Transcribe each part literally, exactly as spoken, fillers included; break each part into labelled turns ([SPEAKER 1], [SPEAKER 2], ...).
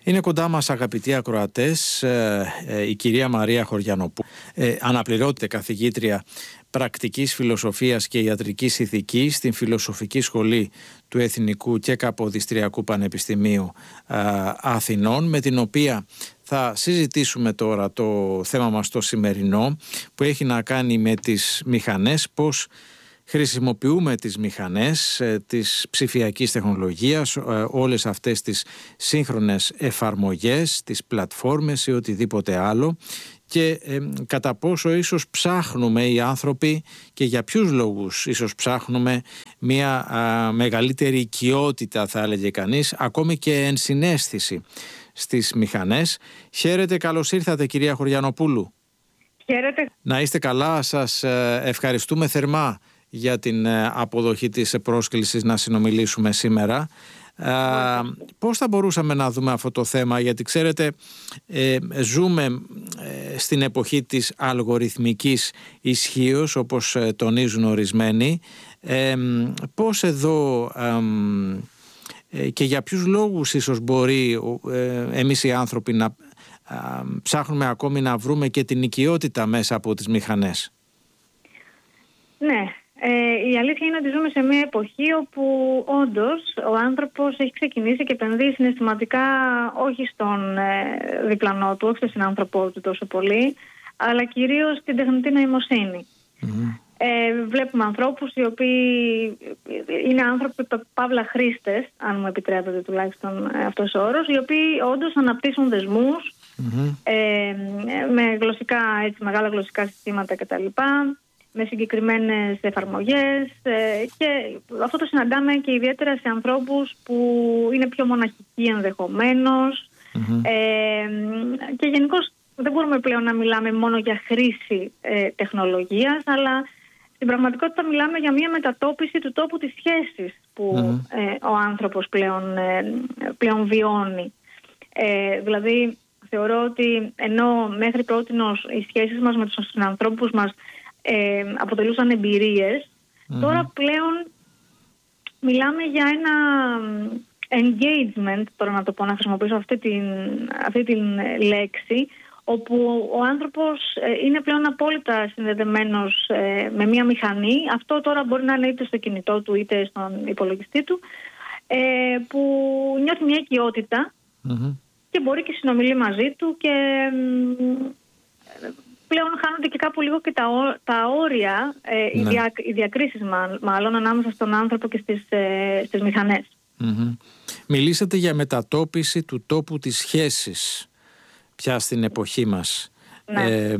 [SPEAKER 1] Είναι κοντά μας, αγαπητοί ακροατές, η κυρία Μαρία Χωριανοπούλου, αναπληρώτη καθηγήτρια πρακτικής φιλοσοφίας και ιατρικής ηθικής στην Φιλοσοφική Σχολή του Εθνικού και Καποδιστριακού Πανεπιστημίου Αθηνών, με την οποία θα συζητήσουμε τώρα το θέμα μας το σημερινό, που έχει να κάνει με τις μηχανές, πώς χρησιμοποιούμε τις μηχανές της ψηφιακής τεχνολογίας, όλες αυτές τις σύγχρονες εφαρμογές, τις πλατφόρμες ή οτιδήποτε άλλο, και ε, κατά πόσο ίσως ψάχνουμε οι άνθρωποι, και για ποιους λόγους ίσως ψάχνουμε, μια α, μεγαλύτερη οικειότητα, θα έλεγε κανείς, ακόμη και ενσυναίσθηση στις μηχανές. Χαίρετε, καλώς ήρθατε κυρία Χωριανοπούλου.
[SPEAKER 2] Χαίρετε.
[SPEAKER 1] Να είστε καλά, σας ευχαριστούμε θερμά για την αποδοχή της πρόσκλησης να συνομιλήσουμε σήμερα. Ε, πώς θα μπορούσαμε να δούμε αυτό το θέμα, γιατί ξέρετε ε, ζούμε ε, στην εποχή της αλγοριθμικής ισχύως, όπως ε, τονίζουν ορισμένοι. Ε, πώς εδώ ε, ε, και για ποιους λόγους ίσως μπορεί ε, εμείς οι άνθρωποι να ε, ψάχνουμε ακόμη να βρούμε και την οικειότητα μέσα από τις μηχανές?
[SPEAKER 2] Ναι. Ε, η αλήθεια είναι ότι ζούμε σε μια εποχή όπου όντως ο άνθρωπος έχει ξεκινήσει και επενδύει συναισθηματικά όχι στον ε, διπλανό του, όχι στον συνάνθρωπό του τόσο πολύ, αλλά κυρίως στην τεχνητή νοημοσύνη. Mm-hmm. Ε, βλέπουμε ανθρώπους οι οποίοι είναι άνθρωποι παύλα χρήστες, αν μου επιτρέπετε τουλάχιστον αυτός ο όρος, οι οποίοι όντως αναπτύσσουν δεσμούς mm-hmm. ε, με γλωσσικά, έτσι, μεγάλα γλωσσικά συστήματα κτλ., με συγκεκριμένες εφαρμογές, ε, και αυτό το συναντάμε και ιδιαίτερα σε ανθρώπους που είναι πιο μοναχικοί ενδεχομένως, mm-hmm. ε, και γενικώς δεν μπορούμε πλέον να μιλάμε μόνο για χρήση ε, τεχνολογίας, αλλά στην πραγματικότητα μιλάμε για μια μετατόπιση του τόπου της σχέσης που mm-hmm. ε, ο άνθρωπος πλέον, ε, πλέον βιώνει. Ε, δηλαδή θεωρώ ότι ενώ μέχρι πρότινος οι σχέσεις μας με τους συνανθρώπους μας Ε, αποτελούσαν εμπειρίες, mm-hmm. τώρα πλέον μιλάμε για ένα engagement, τώρα να το πω, να χρησιμοποιήσω αυτή την, αυτή την λέξη, όπου ο άνθρωπος ε, είναι πλέον απόλυτα συνδεδεμένος ε, με μια μηχανή. Αυτό τώρα μπορεί να είναι είτε στο κινητό του είτε στον υπολογιστή του, ε, που νιώθει μια οικειότητα mm-hmm. και μπορεί και συνομιλεί μαζί του, και ε, πλέον χάνονται και κάπου λίγο και τα, τα όρια, ε, ναι. οι, δια, οι διακρίσεις μα, μάλλον ανάμεσα στον άνθρωπο και στις, ε, στις μηχανές.
[SPEAKER 1] Mm-hmm. Μιλήσατε για μετατόπιση του τόπου της σχέσης πια στην εποχή μας. Ναι. Ε,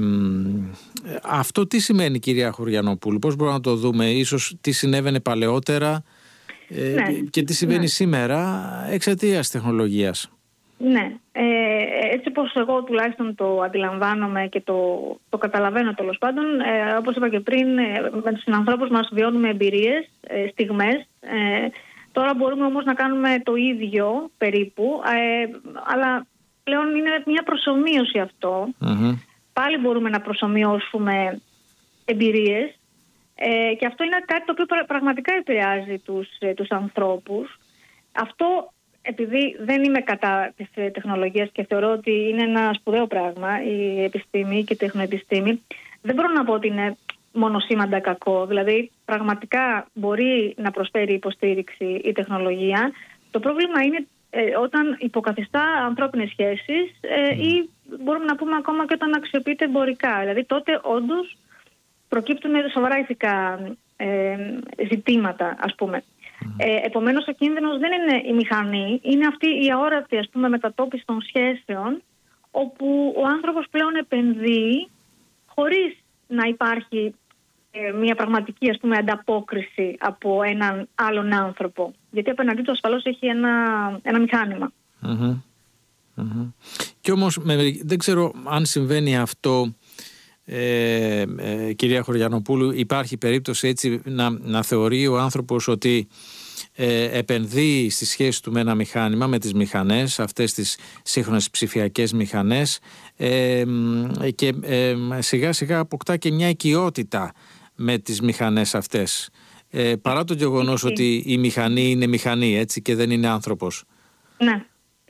[SPEAKER 1] αυτό τι σημαίνει, κυρία Χωριανοπούλου? Πώς μπορούμε να το δούμε? Ίσως τι συνέβαινε παλαιότερα ε, ναι. και τι συμβαίνει ναι. σήμερα εξαιτίας τεχνολογίας.
[SPEAKER 2] Ναι, ε, έτσι όπως εγώ τουλάχιστον το αντιλαμβάνομαι και το, το καταλαβαίνω τέλος πάντων, ε, όπως είπα και πριν, ε, με τους συνανθρώπους μας βιώνουμε εμπειρίες, ε, στιγμές. Ε, τώρα μπορούμε όμως να κάνουμε το ίδιο περίπου, ε, αλλά πλέον είναι μια προσομοίωση αυτό. Mm-hmm. Πάλι μπορούμε να προσομοιώσουμε εμπειρίες, ε, και αυτό είναι κάτι το οποίο πραγματικά επηρεάζει τους, ε, τους ανθρώπους. Αυτό, επειδή δεν είμαι κατά της τεχνολογίας και θεωρώ ότι είναι ένα σπουδαίο πράγμα η επιστήμη και η τεχνοεπιστήμη, δεν μπορώ να πω ότι είναι μονοσήμαντα κακό. Δηλαδή πραγματικά μπορεί να προσφέρει υποστήριξη η τεχνολογία. Το πρόβλημα είναι ε, όταν υποκαθιστά ανθρώπινες σχέσεις, ε, ή μπορούμε να πούμε ακόμα και όταν αξιοποιείται εμπορικά. Δηλαδή τότε όντως προκύπτουν σοβαρά ηθικά ε, ζητήματα, ας πούμε. Ε, επομένως ο κίνδυνος δεν είναι η μηχανή, είναι αυτή η αόρατη, ας πούμε, μετατόπιση των σχέσεων, όπου ο άνθρωπος πλέον επενδύει χωρίς να υπάρχει ε, μια πραγματική, ας πούμε, ανταπόκριση από έναν άλλον άνθρωπο, γιατί απέναντί του ασφαλώς έχει ένα, ένα μηχάνημα.
[SPEAKER 1] Mm-hmm. Mm-hmm. Και όμως με, δεν ξέρω αν συμβαίνει αυτό, Ε, ε, κυρία Χωριανοπούλου, υπάρχει περίπτωση έτσι να, να θεωρεί ο άνθρωπος ότι ε, επενδύει στη σχέση του με ένα μηχάνημα, με τις μηχανές, αυτές τις σύγχρονες ψηφιακές μηχανές, ε, και ε, σιγά σιγά αποκτά και μια οικειότητα με τις μηχανές αυτές, ε, παρά το γεγονός ότι η μηχανή είναι μηχανή, έτσι, και δεν είναι άνθρωπος?
[SPEAKER 2] Ναι.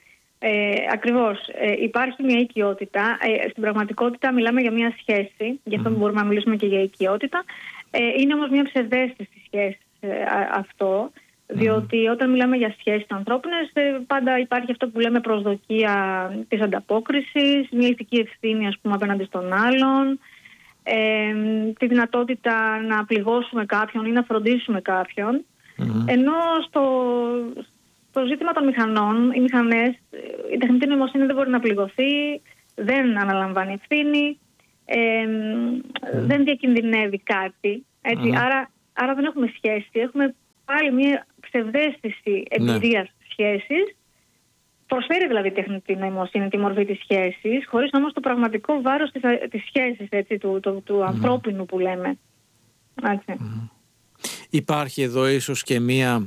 [SPEAKER 2] Ε, ακριβώς. Ε, υπάρχει μια οικειότητα. Ε, στην πραγματικότητα μιλάμε για μια σχέση, γι' αυτό mm. μπορούμε να μιλήσουμε και για οικειότητα. Ε, είναι όμως μια ψευδαίσθηση σχέση ε, αυτό, διότι mm. όταν μιλάμε για σχέσεις ανθρώπινες, ε, πάντα υπάρχει αυτό που λέμε προσδοκία της ανταπόκρισης, μια ηθική ευθύνη, ας πούμε, απέναντι στον άλλον, ε, τη δυνατότητα να πληγώσουμε κάποιον ή να φροντίσουμε κάποιον. Mm. Ενώ στο, στο ζήτημα των μηχανών, οι μηχανές, η τεχνητή νοημοσύνη δεν μπορεί να πληγωθεί, δεν αναλαμβάνει ευθύνη, ε, mm. δεν διακινδυνεύει κάτι. Έτσι. Mm. Άρα, άρα δεν έχουμε σχέση, έχουμε πάλι μια ψευδαίσθηση εμπειρίας mm. σχέσης. Προσφέρει δηλαδή η τεχνητή νοημοσύνη τη μορφή της σχέσης, χωρίς όμως το πραγματικό βάρος της, της σχέσης, έτσι, του, του, του mm. ανθρώπινου που λέμε. Έτσι. Mm.
[SPEAKER 1] Υπάρχει εδώ ίσως και μία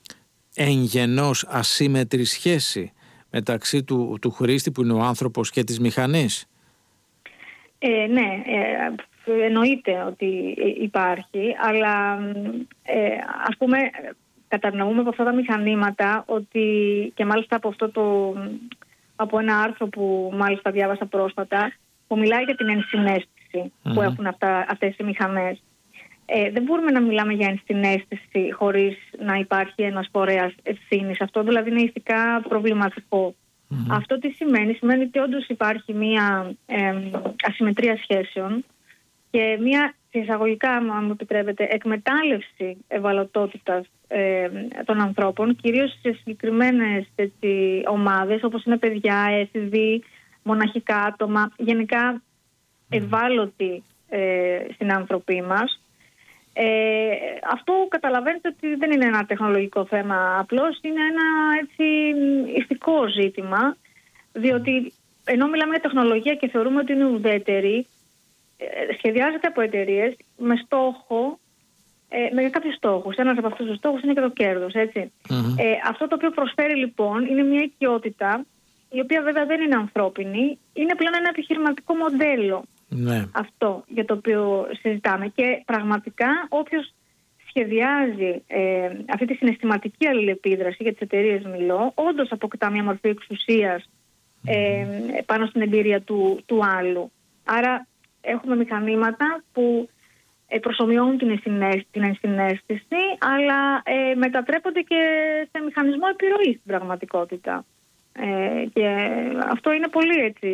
[SPEAKER 1] εγγενώς ασύμετρη σχέση μεταξύ του, του χρήστη που είναι ο άνθρωπος και της μηχανής.
[SPEAKER 2] Ε, ναι, ε, εννοείται ότι υπάρχει, αλλά ε, ας πούμε κατανοούμε από αυτά τα μηχανήματα ότι, και μάλιστα από, αυτό το, από ένα άρθρο που μάλιστα διάβασα πρόσφατα, που μιλάει για την ενσυναίσθηση mm-hmm. που έχουν αυτά, αυτές οι μηχανές. Ε, δεν μπορούμε να μιλάμε για ενσυναίσθηση χωρίς να υπάρχει ένας φορέας ευθύνης. Αυτό δηλαδή είναι ηθικά προβληματικό. Mm-hmm. Αυτό τι σημαίνει? Σημαίνει ότι όντως υπάρχει μια ε, ασυμμετρία σχέσεων και μια, εισαγωγικά, αν μου επιτρέπετε, εκμετάλλευση ευαλωτότητας ε, των ανθρώπων, κυρίως σε συγκεκριμένες έτσι, ομάδες, όπως είναι παιδιά, έφηβοι, μοναχικά άτομα, γενικά ευάλωτοι ε, συνάνθρωποι μας. Ε, αυτό καταλαβαίνετε ότι δεν είναι ένα τεχνολογικό θέμα απλώς, είναι ένα έτσι ηθικό ζήτημα, διότι ενώ μιλάμε για τεχνολογία και θεωρούμε ότι είναι ουδέτερη, ε, σχεδιάζεται από εταιρείες με στόχο, ε, με κάποιους στόχους. Ένας από αυτούς τους στόχους είναι και το κέρδος, έτσι. Mm-hmm. Ε, αυτό το οποίο προσφέρει λοιπόν είναι μια οικειότητα, η οποία βέβαια δεν είναι ανθρώπινη, είναι πλέον ένα επιχειρηματικό μοντέλο. Ναι. Αυτό για το οποίο συζητάμε. Και πραγματικά όποιος σχεδιάζει ε, αυτή τη συναισθηματική αλληλεπίδραση, για τις εταιρείες μιλώ, όντως αποκτά μια μορφή εξουσίας ε, πάνω στην εμπειρία του, του άλλου. Άρα έχουμε μηχανήματα που ε, προσομοιώνουν την, ενσυναίσθηση, την ενσυναίσθηση, αλλά ε, μετατρέπονται και σε μηχανισμό επιρροής στην πραγματικότητα. Ε, και αυτό είναι πολύ έτσι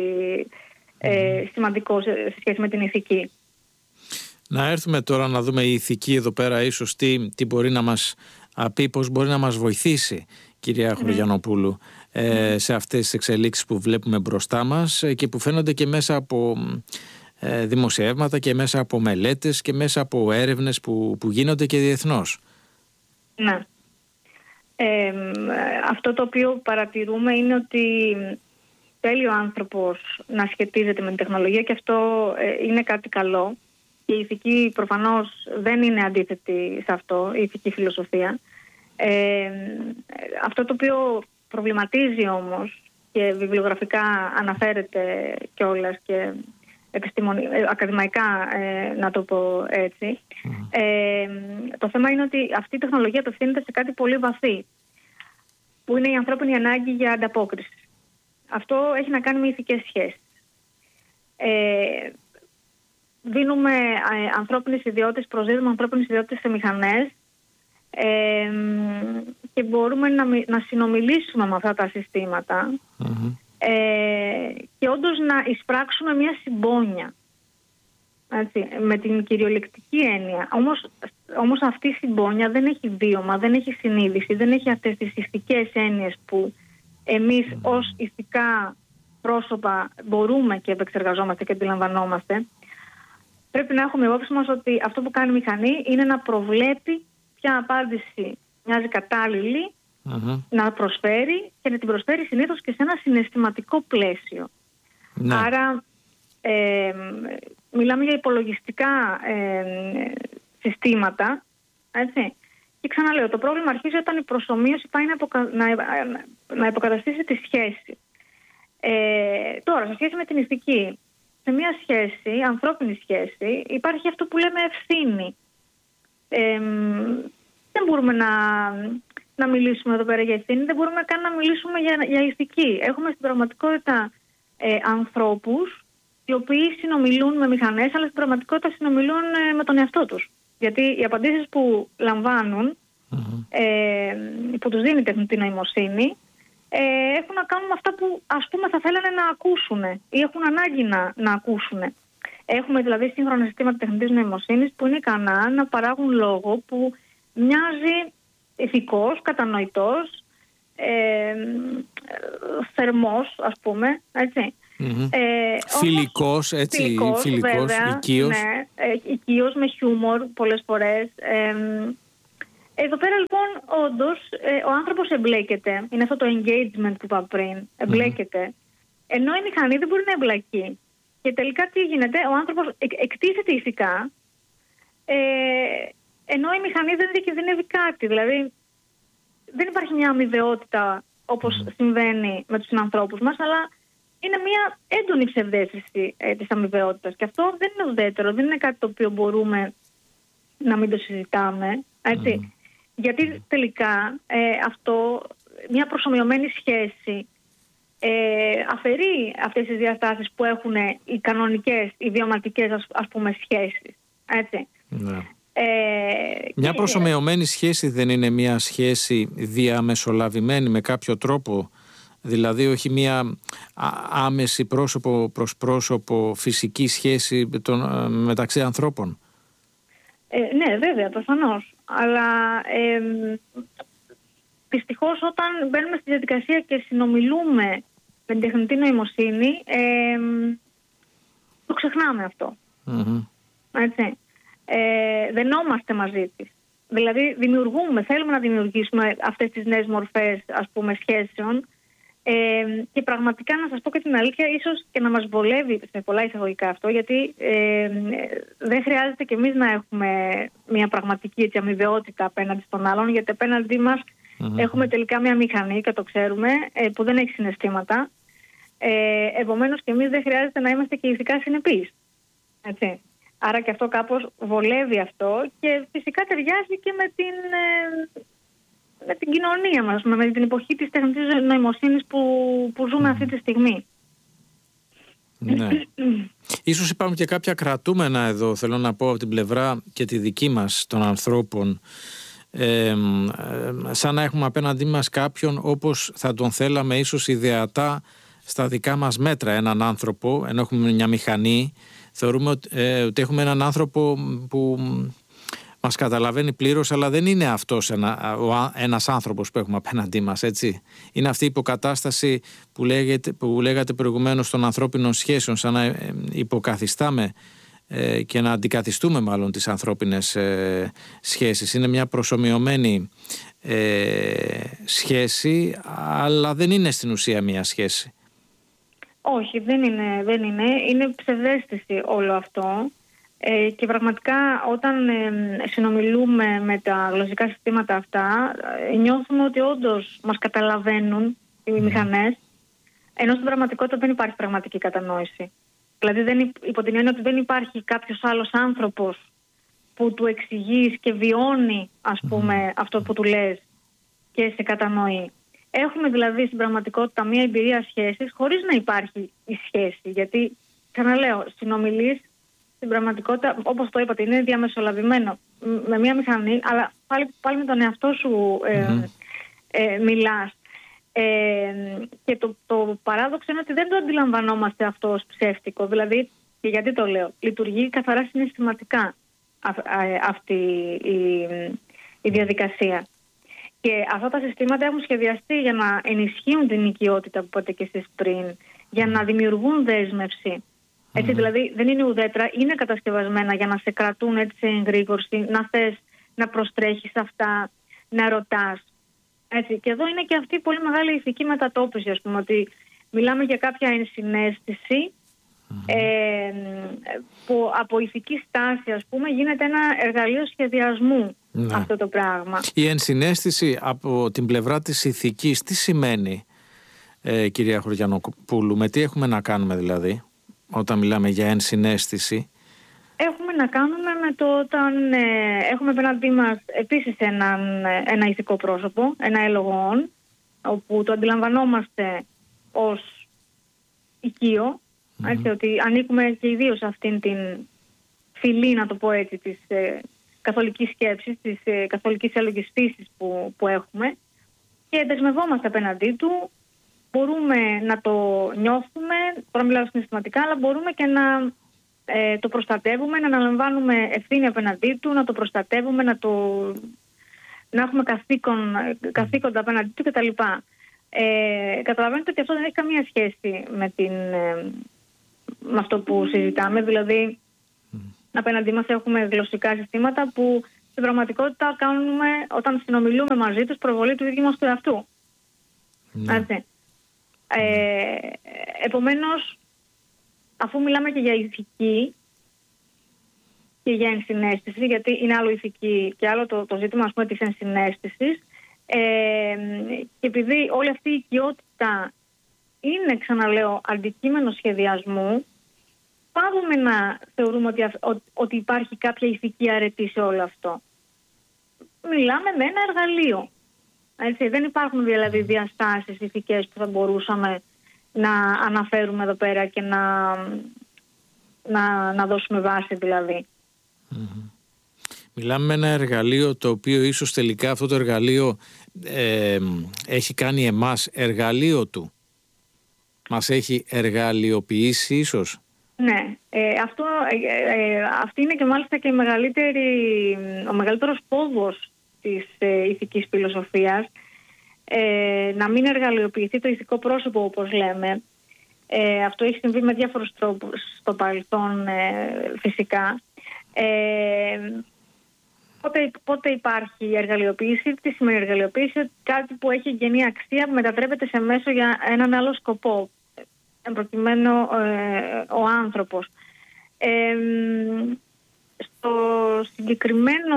[SPEAKER 2] Ε, σημαντικό σε, σε σχέση με την ηθική.
[SPEAKER 1] Να έρθουμε τώρα να δούμε η ηθική εδώ πέρα, ίσως τι, τι μπορεί να μας πει, πώς μπορεί να μας βοηθήσει, κυρία mm. Χωριανοπούλου, ε, mm. σε αυτές τις εξελίξεις που βλέπουμε μπροστά μας και που φαίνονται και μέσα από ε, δημοσιεύματα και μέσα από μελέτες και μέσα από έρευνες που, που γίνονται και διεθνώς.
[SPEAKER 2] Ναι. Ε, αυτό το οποίο παρατηρούμε είναι ότι θέλει ο άνθρωπος να σχετίζεται με την τεχνολογία και αυτό ε, είναι κάτι καλό. Και η ηθική προφανώς δεν είναι αντίθετη σε αυτό, η ηθική φιλοσοφία. Ε, αυτό το οποίο προβληματίζει όμως και βιβλιογραφικά αναφέρεται κιόλας και επιστημονι... ε, ακαδημαϊκά ε, να το πω έτσι, mm. ε, το θέμα είναι ότι αυτή η τεχνολογία απευθύνεται σε κάτι πολύ βαθύ, που είναι η ανθρώπινη ανάγκη για ανταπόκριση. Αυτό έχει να κάνει με ηθικές σχέσεις. Ε, δίνουμε ε, ανθρώπινες ιδιότητες, προσδίδουμε ανθρώπινες ιδιότητες σε μηχανές ε, και μπορούμε να, να συνομιλήσουμε με αυτά τα συστήματα mm-hmm. ε, και όντως να εισπράξουμε μια συμπόνια. Έτσι, με την κυριολεκτική έννοια. Όμως, όμως αυτή η συμπόνια δεν έχει βίωμα, δεν έχει συνείδηση, δεν έχει αυτές τις ηθικές έννοιες που εμείς ως ηθικά πρόσωπα μπορούμε και επεξεργαζόμαστε και αντιλαμβανόμαστε. Πρέπει να έχουμε υπόψη μας ότι αυτό που κάνει η μηχανή είναι να προβλέπει ποια απάντηση μοιάζει κατάλληλη uh-huh. να προσφέρει και να την προσφέρει συνήθως και σε ένα συναισθηματικό πλαίσιο. Ναι. Άρα ε, μιλάμε για υπολογιστικά ε, συστήματα, έτσι. Και ξαναλέω, το πρόβλημα αρχίζει όταν η προσομοίωση πάει να, αποκα... να... να υποκαταστήσει τη σχέση. Ε, τώρα, σε σχέση με την ηθική, σε μια σχέση, ανθρώπινη σχέση, υπάρχει αυτό που λέμε ευθύνη. Ε, δεν μπορούμε να να μιλήσουμε εδώ πέρα για ευθύνη, δεν μπορούμε καν να μιλήσουμε για, για ηθική. Έχουμε στην πραγματικότητα ε, ανθρώπους οι οποίοι συνομιλούν με μηχανές, αλλά στην πραγματικότητα συνομιλούν ε, με τον εαυτό τους. Γιατί οι απαντήσεις που λαμβάνουν, mm-hmm. ε, που τους δίνει η τεχνητή νοημοσύνη, ε, έχουν να κάνουν με αυτά που ας πούμε θα θέλανε να ακούσουν ή έχουν ανάγκη να, να ακούσουν. Έχουμε δηλαδή σύγχρονα συστήματα τεχνητής νοημοσύνης που είναι ικανά να παράγουν λόγο που μοιάζει ηθικός, κατανοητός, ε, θερμός, ας πούμε, έτσι.
[SPEAKER 1] Mm-hmm.
[SPEAKER 2] Ε,
[SPEAKER 1] φιλικός,
[SPEAKER 2] όμως,
[SPEAKER 1] έτσι,
[SPEAKER 2] φιλικός,
[SPEAKER 1] φιλικός
[SPEAKER 2] βέβαια,
[SPEAKER 1] οικείος.
[SPEAKER 2] Ναι, ε, οικείος με χιούμορ πολλές φορές. Ε, εδώ πέρα λοιπόν όντως ε, ο άνθρωπος εμπλέκεται, είναι αυτό το engagement που είπα πριν, εμπλέκεται, mm-hmm. ενώ η μηχανή δεν μπορεί να εμπλακεί. Και τελικά τι γίνεται, ο άνθρωπος εκ, εκτίθεται ηθικά, ε, ενώ η μηχανή δεν διακινδυνεύει κάτι. Δηλαδή δεν υπάρχει μια αμοιβαιότητα όπως mm. συμβαίνει με τους συνανθρώπους μας, αλλά είναι μια έντονη ψευδαίσθηση ε, της αμοιβαιότητας. Και αυτό δεν είναι ουδέτερο, δεν είναι κάτι το οποίο μπορούμε να μην το συζητάμε. Έτσι. Mm. Γιατί τελικά ε, αυτό, μια προσομοιωμένη σχέση, ε, αφαιρεί αυτές τις διαστάσεις που έχουν οι κανονικές, οι βιωματικές ας, ας πούμε σχέσεις. Έτσι. Mm.
[SPEAKER 1] Ε, μια προσομοιωμένη σχέση δεν είναι μια σχέση διαμεσολαβημένη με κάποιο τρόπο, δηλαδή όχι μια άμεση πρόσωπο προς πρόσωπο φυσική σχέση των, μεταξύ ανθρώπων?
[SPEAKER 2] Ε, ναι, βέβαια, προφανώς. Αλλά ε, δυστυχώς όταν μπαίνουμε στη διαδικασία και συνομιλούμε με την τεχνητή νοημοσύνη, ε, το ξεχνάμε αυτό. Mm-hmm. Έτσι. Ε, δενόμαστε μαζί της. Δηλαδή δημιουργούμε, θέλουμε να δημιουργήσουμε αυτές τις νέες μορφές ας πούμε σχέσεων ε, και πραγματικά να σας πω και την αλήθεια, ίσως και να μας βολεύει σε πολλά εισαγωγικά αυτό, γιατί ε, δεν χρειάζεται και εμείς να έχουμε μια πραγματική έτσι, αμοιβαιότητα απέναντι στον άλλον, γιατί απέναντί μας mm-hmm. έχουμε τελικά μια μηχανή και το ξέρουμε ε, που δεν έχει συναισθήματα, ε, επομένως και εμείς δεν χρειάζεται να είμαστε και ηθικά συνεπείς. Έτσι. Άρα και αυτό κάπως βολεύει αυτό και φυσικά ταιριάζει και με την, με την κοινωνία μας, με την εποχή της τεχνητής νοημοσύνης που, που ζούμε αυτή τη στιγμή.
[SPEAKER 1] Ναι. Ίσως υπάρχουν και κάποια κρατούμενα εδώ, θέλω να πω, από την πλευρά και τη δική μας των ανθρώπων, ε, σαν να έχουμε απέναντί μας κάποιον όπως θα τον θέλαμε ίσως ιδεατά στα δικά μας μέτρα, έναν άνθρωπο, ενώ έχουμε μια μηχανή. Θεωρούμε ότι, ε, ότι έχουμε έναν άνθρωπο που μας καταλαβαίνει πλήρως, αλλά δεν είναι αυτός ένα, ο, ένας άνθρωπος που έχουμε απέναντί μας, έτσι. Είναι αυτή η υποκατάσταση που, λέγεται, που λέγατε προηγουμένως των ανθρώπινων σχέσεων, σαν να ε, υποκαθιστάμε ε, και να αντικαθιστούμε μάλλον τις ανθρώπινες ε, σχέσεις. Είναι μια προσομοιωμένη ε, σχέση, αλλά δεν είναι στην ουσία μια σχέση.
[SPEAKER 2] Όχι, δεν είναι, δεν είναι. Είναι ψευδαίσθηση όλο αυτό ε, και πραγματικά όταν ε, συνομιλούμε με τα γλωσσικά συστήματα αυτά ε, νιώθουμε ότι όντως μας καταλαβαίνουν οι mm. μηχανές, ενώ στην πραγματικότητα δεν υπάρχει πραγματική κατανόηση. Δηλαδή δεν, υπό την έννοια ότι δεν υπάρχει κάποιος άλλος άνθρωπος που του εξηγείς και βιώνει ας πούμε mm. αυτό που του λες και σε κατανοεί. Έχουμε δηλαδή στην πραγματικότητα μια εμπειρία σχέσης χωρίς να υπάρχει η σχέση. Γιατί, ξαναλέω, συνομιλείς στην πραγματικότητα, όπως το είπατε, είναι διαμεσολαβημένο με μια μηχανή, αλλά πάλι, πάλι με τον εαυτό σου ε, mm-hmm. ε, μιλάς. Ε, και το, το παράδοξο είναι ότι δεν το αντιλαμβανόμαστε αυτό ως ψεύτικο. Δηλαδή, και γιατί το λέω, λειτουργεί καθαρά συναισθηματικά α, α, αυτή η, η διαδικασία. Και αυτά τα συστήματα έχουν σχεδιαστεί για να ενισχύουν την οικειότητα που είπατε και εσείς πριν, για να δημιουργούν δέσμευση. Έτσι, mm-hmm. δηλαδή δεν είναι ουδέτερα, είναι κατασκευασμένα για να σε κρατούν έτσι σε εγρήγορση, να θες να προστρέχεις αυτά, να ρωτάς. Έτσι. Και εδώ είναι και αυτή η πολύ μεγάλη ηθική μετατόπιση, ας πούμε, ότι μιλάμε για κάποια ενσυναίσθηση mm-hmm. ε, που από ηθική στάση, ας πούμε, γίνεται ένα εργαλείο σχεδιασμού. Ναι. Αυτό το πράγμα.
[SPEAKER 1] Η ενσυναίσθηση από την πλευρά της ηθικής τι σημαίνει, ε, κυρία Χωριανοπούλου, με τι έχουμε να κάνουμε δηλαδή όταν μιλάμε για ενσυναίσθηση?
[SPEAKER 2] Έχουμε να κάνουμε με το όταν ε, έχουμε απέναντί μας επίσης έναν, ένα ηθικό πρόσωπο, ένα έλογον, όπου το αντιλαμβανόμαστε ως οικείο, mm-hmm. έτσι, ότι ανήκουμε και ιδίως σε αυτήν την φυλή, να το πω έτσι, της ε, καθολικής σκέψης, της ε, καθολικής έλογης φύσης που, που έχουμε, και δεσμευόμαστε απέναντί του. Μπορούμε να το νιώθουμε, τώρα μιλάω συναισθηματικά, αλλά μπορούμε και να ε, το προστατεύουμε, να αναλαμβάνουμε ευθύνη απέναντί του, να το προστατεύουμε, να, το, να έχουμε καθήκον, καθήκοντα απέναντί του κτλ. Ε, καταλαβαίνετε ότι αυτό δεν έχει καμία σχέση με, την, ε, με αυτό που συζητάμε. Δηλαδή, mm. απέναντί μας έχουμε γλωσσικά συστήματα που στην πραγματικότητα κάνουμε, όταν συνομιλούμε μαζί τους, προβολή του ίδιου μας του εαυτού. Mm. Έτσι. Ε, επομένως, αφού μιλάμε και για ηθική και για ενσυναίσθηση, γιατί είναι άλλο ηθική και άλλο το, το ζήτημα, ας πούμε, της ενσυναίσθησης, ε, και επειδή όλη αυτή η οικειότητα είναι, ξαναλέω, αντικείμενο σχεδιασμού, πάβουμε να θεωρούμε ότι, ότι υπάρχει κάποια ηθική αρετή σε όλο αυτό. Μιλάμε με ένα εργαλείο. Έτσι, δεν υπάρχουν δηλαδή διαστάσεις ηθικές που θα μπορούσαμε να αναφέρουμε εδώ πέρα και να, να, να δώσουμε βάση δηλαδή.
[SPEAKER 1] Mm-hmm. Μιλάμε με ένα εργαλείο το οποίο ίσως τελικά αυτό το εργαλείο ε, έχει κάνει εμάς εργαλείο του. Μας έχει εργαλειοποιήσει ίσως.
[SPEAKER 2] Ναι, ε, αυτό, ε, ε, αυτή είναι και μάλιστα και η μεγαλύτερη, ο μεγαλύτερος φόβος της ε, ηθικής φιλοσοφίας, ε, να μην εργαλειοποιηθεί το ηθικό πρόσωπο, όπως λέμε. Ε, αυτό έχει συμβεί με διάφορους τρόπους στο παρελθόν, ε, φυσικά. Ε, πότε, πότε υπάρχει η εργαλειοποίηση, τι σημαίνει εργαλειοποίηση? Κάτι που έχει γενή αξία που μετατρέπεται σε μέσο για έναν άλλο σκοπό, εν προκειμένου ε, ο άνθρωπος. Ε, στο συγκεκριμένο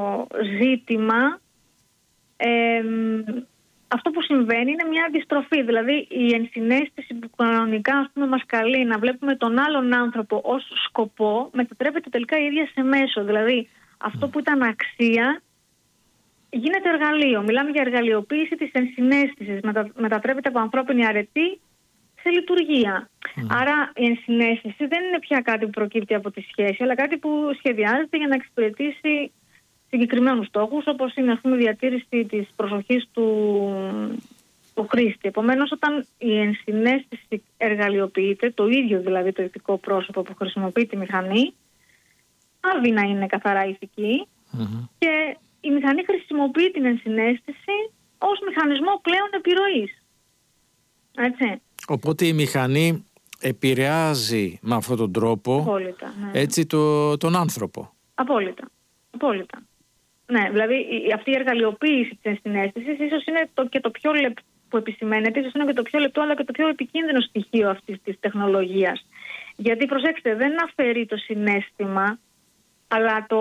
[SPEAKER 2] ζήτημα, ε, αυτό που συμβαίνει είναι μια αντιστροφή. Δηλαδή η ενσυναίσθηση που κανονικά, ας πούμε, μας καλεί να βλέπουμε τον άλλον άνθρωπο ως σκοπό, μετατρέπεται τελικά η ίδια σε μέσο. Δηλαδή αυτό που ήταν αξία γίνεται εργαλείο. Μιλάμε για εργαλειοποίηση της ενσυναίσθησης. Μετα, μετατρέπεται από ανθρώπινη αρετή σε λειτουργία. Mm. Άρα η ενσυναίσθηση δεν είναι πια κάτι που προκύπτει από τη σχέση, αλλά κάτι που σχεδιάζεται για να εξυπηρετήσει συγκεκριμένους στόχους, όπως είναι, ας πούμε, η διατήρηση της προσοχής του, του χρήστη. Επομένως, όταν η ενσυναίσθηση εργαλειοποιείται, το ίδιο δηλαδή το ηθικό πρόσωπο που χρησιμοποιεί τη μηχανή, άδει να είναι καθαρά ηθική, mm-hmm. και η μηχανή χρησιμοποιεί την ενσυναίσθηση ως μηχανισμό πλέον επιρροής. Έτσι.
[SPEAKER 1] Οπότε η μηχανή επηρεάζει με αυτόν τον τρόπο, απόλυτα, ναι. έτσι, το, τον άνθρωπο.
[SPEAKER 2] Απόλυτα. Απόλυτα. Ναι, δηλαδή η, αυτή η εργαλειοποίηση της ενσυναίσθησης ίσως είναι το, και το πιο λεπτό που επισημαίνεται, ίσως είναι και το πιο λεπτό αλλά και το πιο επικίνδυνο στοιχείο αυτής της τεχνολογίας. Γιατί, προσέξτε, δεν αφαιρεί το συναίσθημα, αλλά το,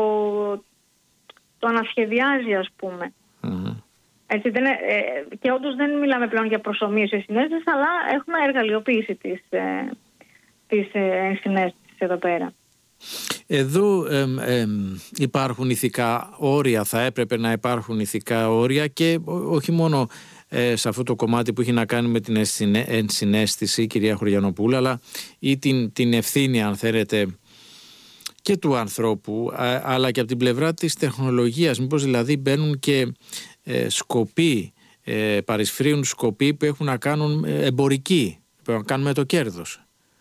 [SPEAKER 2] το ανασχεδιάζει, ας πούμε. Mm-hmm. Έτσι, δεν, ε, και όντως δεν μιλάμε πλέον για προσομοίωση συναίσθησης, αλλά έχουμε εργαλειοποίηση της, ε, της ε, συναίσθησης εδώ πέρα.
[SPEAKER 1] Εδώ ε, ε, υπάρχουν ηθικά όρια, θα έπρεπε να υπάρχουν ηθικά όρια, και όχι μόνο ε, σε αυτό το κομμάτι που έχει να κάνει με την ενσυναίσθηση, κυρία Χωριανοπούλου, αλλά ή την, την ευθύνη, αν θέλετε, και του ανθρώπου, α, αλλά και από την πλευρά της τεχνολογίας. Μήπως δηλαδή μπαίνουν και ε, σκοποί, ε, παρισφρίουν σκοποί που έχουν να κάνουν εμπορικοί, που έχουν να κάνουν με το κέρδος.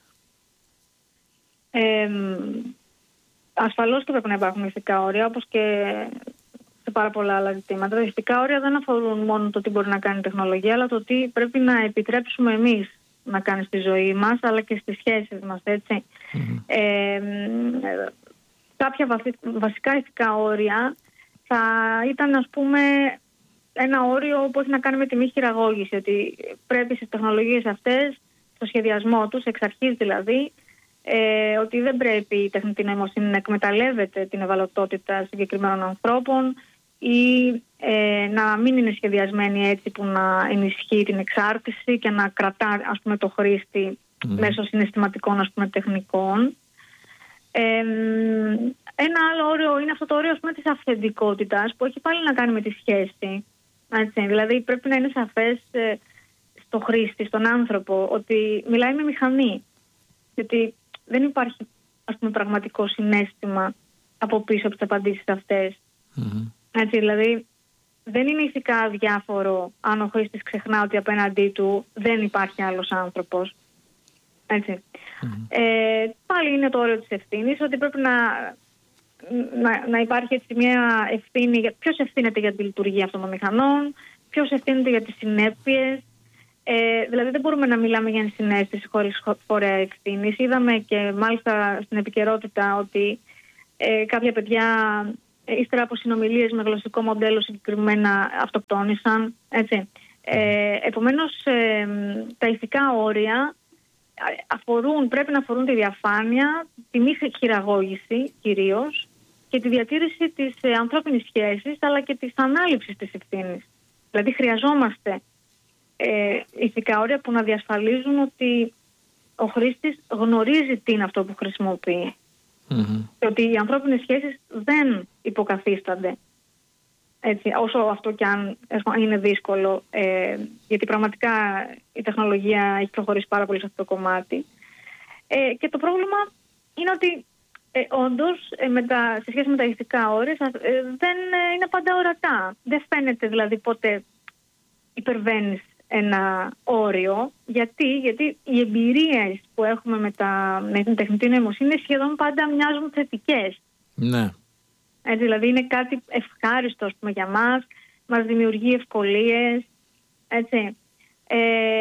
[SPEAKER 2] Ε, ασφαλώς και πρέπει να υπάρχουν ηθικά όρια, όπως και σε πάρα πολλά άλλα ζητήματα. Τα ηθικά όρια δεν αφορούν μόνο το τι μπορεί να κάνει η τεχνολογία, αλλά το τι πρέπει να επιτρέψουμε εμείς να κάνει στη ζωή μας, αλλά και στις σχέσεις μας, έτσι. Mm-hmm. Ε, κάποια βαθι, βασικά ηθικά όρια θα ήταν, ας πούμε, ένα όριο που έχει να κάνει με τη μη χειραγώγηση, ότι πρέπει στις τεχνολογίες αυτές, στο σχεδιασμό τους, εξ αρχής δηλαδή, ε, ότι δεν πρέπει η τεχνητή νοημοσύνη να εκμεταλλεύεται την ευαλωτότητα συγκεκριμένων ανθρώπων ή ε, να μην είναι σχεδιασμένη έτσι που να ενισχύει την εξάρτηση και να κρατά, ας πούμε, το χρήστη mm. μέσω συναισθηματικών, ας πούμε, τεχνικών. Ε, ένα άλλο όριο είναι αυτό το όριο, ας πούμε, της αυθεντικότητας, που έχει πάλι να κάνει με τη σχέση. Έτσι, δηλαδή πρέπει να είναι σαφές ε, στο χρήστη, στον άνθρωπο, ότι μιλάει με μηχανή. Γιατί δεν υπάρχει, ας πούμε, πραγματικό συναίσθημα από πίσω από τις απαντήσεις αυτές. Mm-hmm. Έτσι, δηλαδή δεν είναι ηθικά αδιάφορο αν ο χρήστης ξεχνά ότι απέναντί του δεν υπάρχει άλλος άνθρωπος. Έτσι. Mm-hmm. Ε, πάλι είναι το όριο της ευθύνης, ότι πρέπει να, να, να υπάρχει έτσι μια ευθύνη. Ποιος ευθύνεται για τη λειτουργία αυτών των μηχανών, ποιος ευθύνεται για τις συνέπειες. Ε, δηλαδή δεν μπορούμε να μιλάμε για ενσυναίσθηση χωρίς φορέα ευθύνης. Είδαμε και μάλιστα στην επικαιρότητα ότι ε, κάποια παιδιά ύστερα από συνομιλίες με γλωσσικό μοντέλο συγκεκριμένα αυτοκτόνησαν. Έτσι. Ε, επομένως ε, τα ηθικά όρια αφορούν, πρέπει να αφορούν τη διαφάνεια, τη μη χειραγώγηση κυρίως και τη διατήρηση της ε, ανθρώπινης σχέσης, αλλά και της ανάληψης της ευθύνης. Δηλαδή χρειαζόμαστε ε, ηθικά όρια που να διασφαλίζουν ότι ο χρήστης γνωρίζει τι είναι αυτό που χρησιμοποιεί. Mm-hmm. Και ότι οι ανθρώπινες σχέσεις δεν υποκαθίστανται. Έτσι, όσο αυτό και αν είναι δύσκολο, ε, γιατί πραγματικά η τεχνολογία έχει προχωρήσει πάρα πολύ σε αυτό το κομμάτι. Ε, και το πρόβλημα είναι ότι ε, όντως ε, με τα, σε σχέση με τα ηθικά όρια ε, δεν ε, είναι πάντα ορατά. Δεν φαίνεται δηλαδή πότε υπερβαίνεις ένα όριο. Γιατί, γιατί οι εμπειρίες που έχουμε με, τα, με την τεχνητή νοημοσύνη σχεδόν πάντα μοιάζουν θετικές.
[SPEAKER 1] Ναι.
[SPEAKER 2] Έτσι, δηλαδή είναι κάτι ευχάριστο, ας πούμε, για μας, μας δημιουργεί ευκολίες, έτσι. Ε,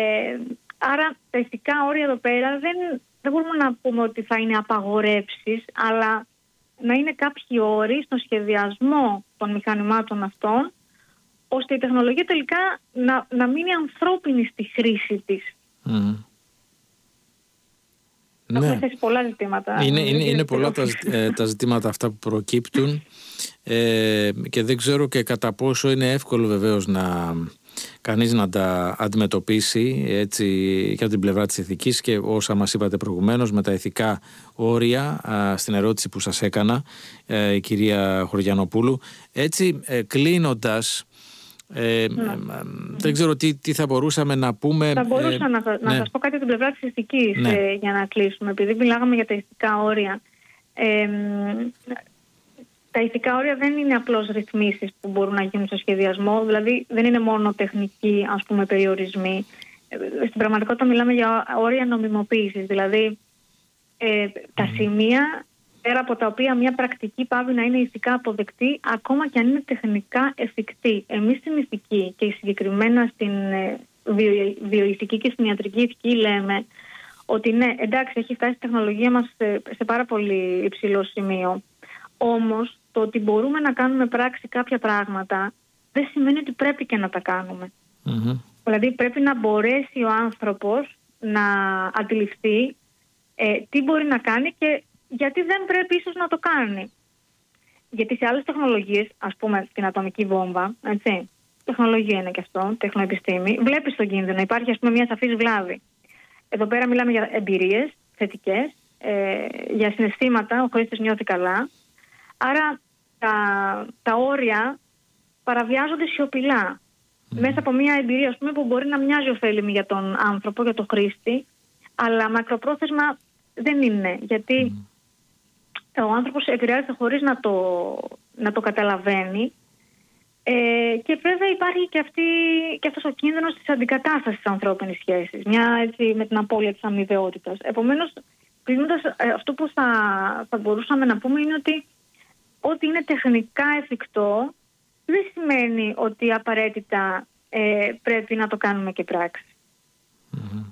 [SPEAKER 2] άρα τα ηθικά όρια εδώ πέρα δεν, δεν μπορούμε να πούμε ότι θα είναι απαγορεύσεις, αλλά να είναι κάποιοι όροι στον σχεδιασμό των μηχανημάτων αυτών, ώστε η τεχνολογία τελικά να, να μείνει ανθρώπινη στη χρήση της. Mm.
[SPEAKER 1] Ναι.
[SPEAKER 2] Θέσει πολλά ζητήματα.
[SPEAKER 1] Είναι, είναι, είναι πολλά τα, ε, τα ζητήματα αυτά που προκύπτουν ε, και δεν ξέρω και κατά πόσο είναι εύκολο βεβαίως να κανείς να τα αντιμετωπίσει έτσι και από την πλευρά της ηθικής και όσα μας είπατε προηγουμένως με τα ηθικά όρια α, στην ερώτηση που σας έκανα ε, η κυρία Χωριανοπούλου. Έτσι ε, κλείνοντας, Ε, ναι. ε, δεν ξέρω τι, τι θα μπορούσαμε να πούμε.
[SPEAKER 2] Θα μπορούσα ε, να, να ναι. σας πω κάτι από την πλευρά της ηθικής ναι. ε, για να κλείσουμε, επειδή μιλάγαμε για τα ηθικά όρια. Ε, τα ηθικά όρια δεν είναι απλώς ρυθμίσεις που μπορούν να γίνουν στο σχεδιασμό, δηλαδή δεν είναι μόνο τεχνικοί, ας πούμε, περιορισμοί. Ε, στην πραγματικότητα μιλάμε για όρια νομιμοποίησης, δηλαδή ε, τα σημεία πέρα από τα οποία μια πρακτική πάβει να είναι ηθικά αποδεκτή, ακόμα και αν είναι τεχνικά εφικτή. Εμείς στην ηθική και συγκεκριμένα στην βιο, βιοηθική και στην ιατρική ηθική λέμε ότι ναι, εντάξει, έχει φτάσει η τεχνολογία μας σε, σε πάρα πολύ υψηλό σημείο. Όμως, το ότι μπορούμε να κάνουμε πράξη κάποια πράγματα δεν σημαίνει ότι πρέπει και να τα κάνουμε. Mm-hmm. Δηλαδή, πρέπει να μπορέσει ο άνθρωπος να αντιληφθεί ε, τι μπορεί να κάνει και γιατί δεν πρέπει ίσως να το κάνει. Γιατί σε άλλες τεχνολογίες, ας πούμε την ατομική βόμβα, έτσι, τεχνολογία είναι και αυτό, τεχνοεπιστήμη, βλέπεις τον κίνδυνο, υπάρχει ας πούμε μια σαφής βλάβη. Εδώ πέρα μιλάμε για εμπειρίες θετικές, ε, για συναισθήματα, ο χρήστης νιώθει καλά. Άρα τα, τα όρια παραβιάζονται σιωπηλά. Mm. Μέσα από μια εμπειρία ας πούμε, που μπορεί να μοιάζει ωφέλιμη για τον άνθρωπο, για τον χρήστη, αλλά μακροπρόθεσμα δεν είναι. Γιατί mm. ο άνθρωπος επηρεάζεται χωρίς να το, να το καταλαβαίνει. Ε, και βέβαια υπάρχει και, αυτή, και αυτός ο κίνδυνος της αντικατάστασης της ανθρώπινης σχέσης. Μια έτσι με την απώλεια της αμοιβαιότητας. Επομένως, κλείνοντας, ε, αυτό που θα, θα μπορούσαμε να πούμε είναι ότι ό,τι είναι τεχνικά εφικτό δεν σημαίνει ότι απαραίτητα ε, πρέπει να το κάνουμε και πράξη. Mm-hmm.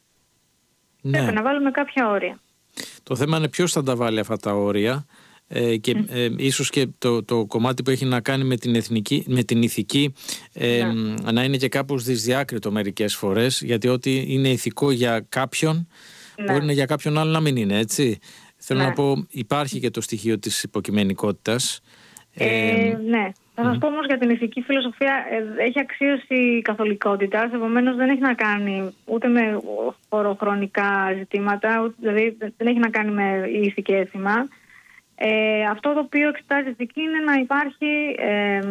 [SPEAKER 2] Πρέπει ναι. να βάλουμε κάποια όρια.
[SPEAKER 1] Το θέμα είναι ποιος θα τα βάλει αυτά τα όρια ε, και mm. ε, ίσως και το, το κομμάτι που έχει να κάνει με την, εθνική, με την ηθική ε, yeah. να είναι και κάπως δυσδιάκριτο μερικές φορές, γιατί ό,τι είναι ηθικό για κάποιον yeah. μπορεί να για κάποιον άλλο να μην είναι, έτσι. Θέλω yeah. να πω, υπάρχει και το στοιχείο της υποκειμενικότητας.
[SPEAKER 2] Ε, ε, ναι, Θα σας πω όμως για την ηθική φιλοσοφία, ε, έχει αξίωση καθολικότητας, επομένως δεν έχει να κάνει ούτε με χωροχρονικά ζητήματα, ούτε, δηλαδή δεν έχει να κάνει με ήθη και έθιμα. Ε, αυτό το οποίο εξετάζει η ηθική είναι να υπάρχει ε,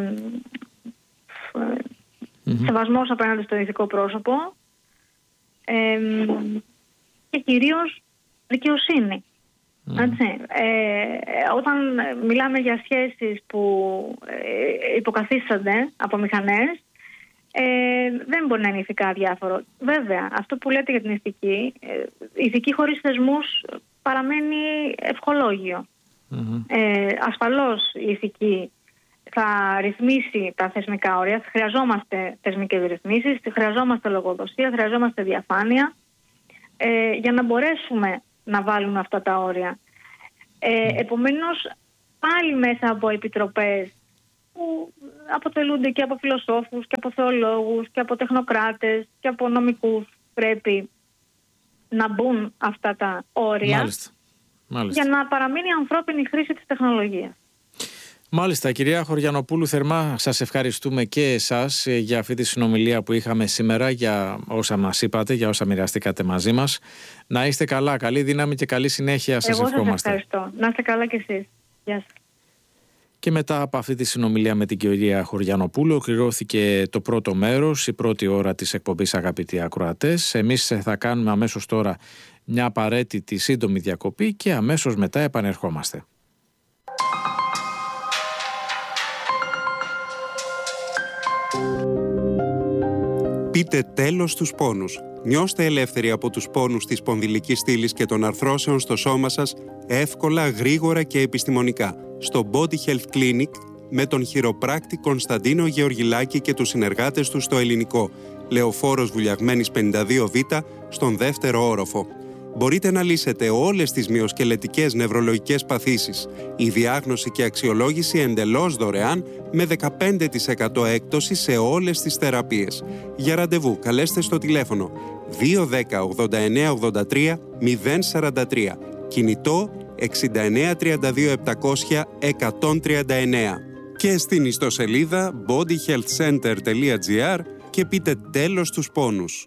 [SPEAKER 2] mm-hmm. σεβασμός απέναντι στο ηθικό πρόσωπο ε, και κυρίως δικαιοσύνη. Mm. Ε, όταν μιλάμε για σχέσεις που ε, υποκαθίστανται από μηχανές, ε, δεν μπορεί να είναι ηθικά διάφορο. Βέβαια, αυτό που λέτε για την ηθική, ε, η ηθική χωρίς θεσμούς παραμένει ευχολόγιο. Mm-hmm. Ε, ασφαλώς η ηθική θα ρυθμίσει τα θεσμικά όρια, χρειαζόμαστε θεσμικές ρυθμίσεις, χρειαζόμαστε λογοδοσία, χρειαζόμαστε διαφάνεια ε, για να μπορέσουμε να βάλουν αυτά τα όρια. Ε, επομένως, πάλι μέσα από επιτροπές που αποτελούνται και από φιλοσόφους και από θεολόγους και από τεχνοκράτες και από νομικούς, πρέπει να μπουν αυτά τα όρια.
[SPEAKER 1] Μάλιστα. Μάλιστα.
[SPEAKER 2] Για να παραμείνει ανθρώπινη χρήση της τεχνολογίας.
[SPEAKER 1] Μάλιστα, κυρία Χωριανοπούλου, θερμά σας ευχαριστούμε και εσάς για αυτή τη συνομιλία που είχαμε σήμερα, για όσα μας είπατε, για όσα μοιραστήκατε μαζί μας. Να είστε καλά, καλή δύναμη και καλή συνέχεια σας
[SPEAKER 2] Εγώ
[SPEAKER 1] ευχόμαστε.
[SPEAKER 2] Εγώ σας ευχαριστώ. Να είστε καλά κι εσείς. Γεια σας.
[SPEAKER 1] Και μετά από αυτή τη συνομιλία με την κυρία Χωριανοπούλου ολοκληρώθηκε το πρώτο μέρος, η πρώτη ώρα της εκπομπής, αγαπητοί ακροατές. Εμείς θα κάνουμε αμέσως τώρα μια απαραίτητη σύντομη διακοπή και αμέσως μετά επανερχόμαστε.
[SPEAKER 3] Πείτε τέλος στους πόνους. Νιώστε ελεύθεροι από τους πόνους της σπονδυλικής στήλης και των αρθρώσεων στο σώμα σας εύκολα, γρήγορα και επιστημονικά. Στο Body Health Clinic με τον χειροπράκτη Κωνσταντίνο Γεωργιλάκη και τους συνεργάτες του στο Ελληνικό. Λεωφόρος Βουλιαγμένης πενήντα δύο Β, στον δεύτερο όροφο. Μπορείτε να λύσετε όλες τις μυοσκελετικές νευρολογικές παθήσεις. Η διάγνωση και αξιολόγηση εντελώς δωρεάν με δεκαπέντε τοις εκατό έκπτωση σε όλες τις θεραπείες. Για ραντεβού καλέστε στο τηλέφωνο δύο ένα μηδέν ογδόντα εννέα ογδόντα τρία μηδέν σαράντα τρία. Κινητό εξήντα εννέα τριάντα δύο επτακόσια εκατόν τριάντα εννέα. Και στην ιστοσελίδα body health center τελεία gr και πείτε τέλος στους πόνους.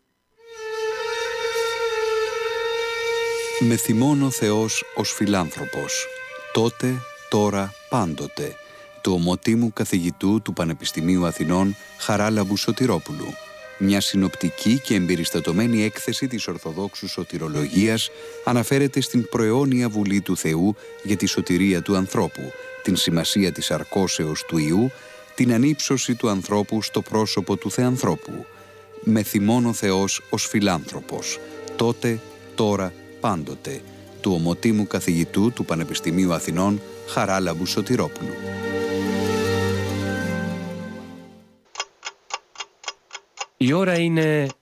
[SPEAKER 4] Με θυμώνει ο Θεός ως φιλάνθρωπος, τότε, τώρα, πάντοτε, του ομοτήμου καθηγητού του Πανεπιστημίου Αθηνών Χαράλαμπου Σωτηρόπουλου. Μια συνοπτική και εμπεριστατωμένη έκθεση της Ορθοδόξου Σωτηρολογίας αναφέρεται στην προαιώνια βουλή του Θεού για τη σωτηρία του ανθρώπου, την σημασία της αρκώσεως του Υιού, την ανύψωση του ανθρώπου στο πρόσωπο του Θεανθρώπου. Με θυμώνει ο Θεός ως φιλάνθρωπος, τότε, τώρα, πάντοτε, του ομοτήμου καθηγητού του Πανεπιστημίου Αθηνών Χαράλαμπου Σωτηρόπουλου.
[SPEAKER 5] Η ώρα είναι